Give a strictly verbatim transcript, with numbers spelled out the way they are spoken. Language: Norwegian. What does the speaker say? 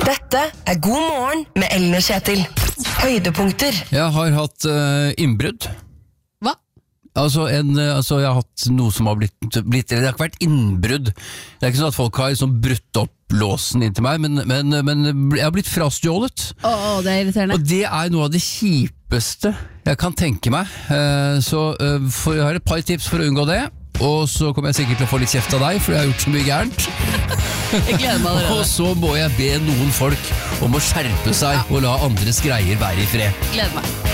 Dette er God morgen med Ellen og Kjetil. Høydepunkter. Jeg har hatt uh, innbrudd. Hva? Altså, en, altså jeg har hatt noe som har blitt, blitt det har ikke vært innbrudd. Det er ikke sånn at folk har liksom brutt opp låsen inn til meg, men, men, men jeg har blitt frastjålet. Åh, oh, det er irriterende. Og det er noe av det kjipeste jeg kan tenke meg. Uh, så uh, for, jeg har et par tips for å unngå det. Og så kommer jeg sikkert til å få litt kjeft av deg, for jeg har gjort så mye gærent. Jeg gleder meg allerede. Og så må jeg be noen folk om å skjerpe seg og la andres greier være i fred. Gleder meg.